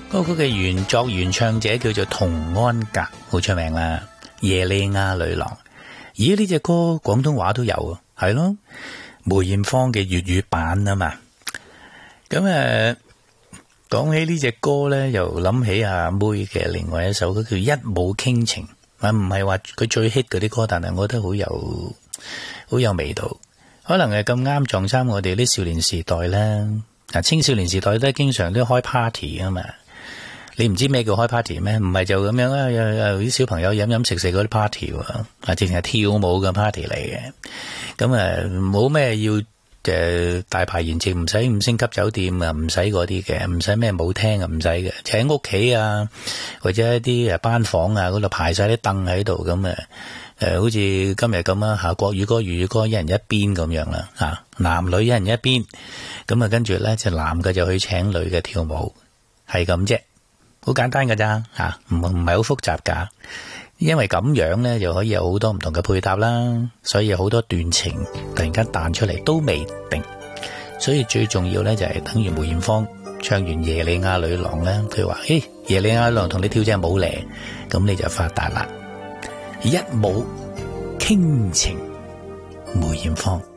歌曲嘅原唱者叫做童安格，好出名啦，耶利亞女郎。咦，呢隻歌廣東話都有啊，係咯，梅艷芳嘅粵語版啊嘛。咁講起呢隻歌咧，又諗起阿妹嘅另外一首歌叫《一舞傾情》，唔係話佢最 hit 嗰啲歌，但係我覺得好有味道。可能係咁啱撞啱我哋啲少年時代咧，青少年時代都經常都開 party 啊嘛。你唔知咩叫開 party 咩？唔係就咁樣啊！有啲小朋友飲飲食食嗰啲 party 喎，淨係跳舞嘅 party 嚟嘅。咁冇咩要大排筵席，唔使5星級酒店啊，唔使嗰啲嘅，唔使咩舞廳啊，唔使嘅，就喺屋企啊，或者一啲班房啊嗰度排晒啲凳喺度咁好似今日咁啊嚇，國語歌、粵語歌一人一邊咁樣啦嚇，男女一人一邊。咁跟住咧就男嘅就去請女嘅跳舞，係咁啫。好簡單㗎咋吓，唔係好複雜噶，因為咁樣咧就可以有好多唔同嘅配搭啦，所以有好多段情突然間彈出嚟都未定，所以最重要咧就係等於梅艷芳唱完耶利亞女郎咧，佢話耶利亞女郎同你跳隻舞嚟，咁你就發達啦，一舞傾情，梅艷芳。